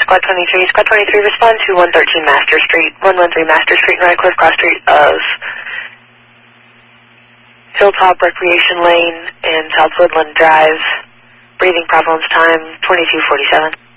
Squad 23. Squad 23, respond to 113 Master Street, 113 Master Street, and Radcliffe Cross Street of Hilltop Recreation Lane and South Woodland Drive. Breathing problems, time 22:47.